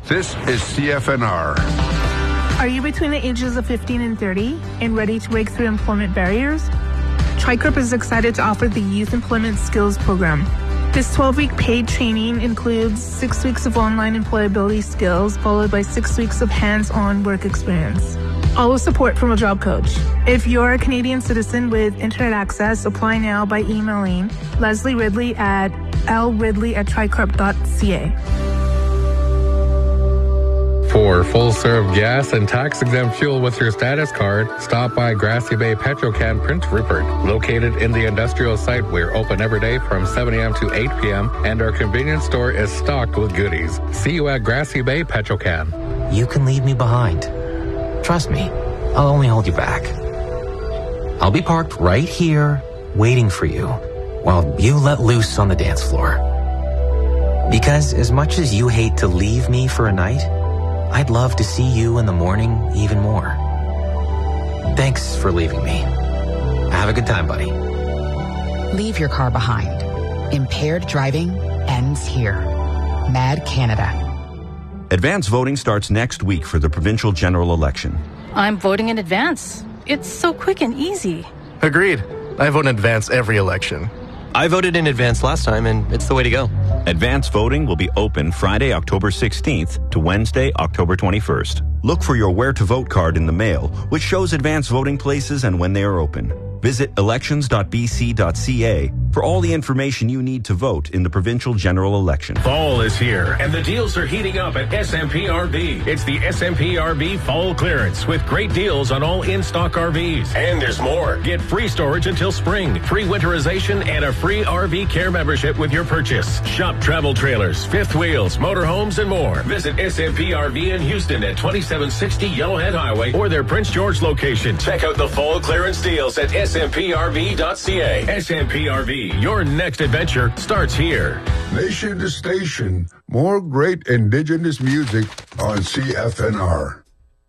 This is CFNR. Are you between the ages of 15 and 30 and ready to break through employment barriers? TriCorp is excited to offer the Youth Employment Skills Program. This 12-week paid training includes 6 weeks of online employability skills, followed by 6 weeks of hands-on work experience. All with support from a job coach. If you're a Canadian citizen with internet access, apply now by emailing Leslie Ridley at lridley@tricorp.ca. For full-serve gas and tax-exempt fuel with your status card, stop by Grassy Bay Petrocan Prince Rupert. Located in the industrial site, we're open every day from 7 a.m. to 8 p.m., and our convenience store is stocked with goodies. See you at Grassy Bay Petrocan. You can leave me behind. Trust me, I'll only hold you back. I'll be parked right here, waiting for you, while you let loose on the dance floor. Because as much as you hate to leave me for a night, I'd love to see you in the morning even more. Thanks for leaving me. Have a good time, buddy. Leave your car behind. Impaired driving ends here. MAD Canada. Advance voting starts next week for the provincial general election. I'm voting in advance. It's so quick and easy. Agreed. I vote in advance every election. I voted in advance last time, and it's the way to go. Advance voting will be open Friday, October 16th to Wednesday, October 21st. Look for your Where to Vote card in the mail, which shows advance voting places and when they are open. Visit elections.bc.ca for all the information you need to vote in the provincial general election. Fall is here, and the deals are heating up at SMPRV. It's the SMPRV Fall Clearance with great deals on all in-stock RVs. And there's more. Get free storage until spring, free winterization, and a free RV care membership with your purchase. Shop travel trailers, fifth wheels, motorhomes, and more. Visit SMPRV in Houston at 2760 Yellowhead Highway or their Prince George location. Check out the Fall Clearance deals at smprv.ca. SMPRV, your next adventure starts here. Nation to station, more great Indigenous music on CFNR.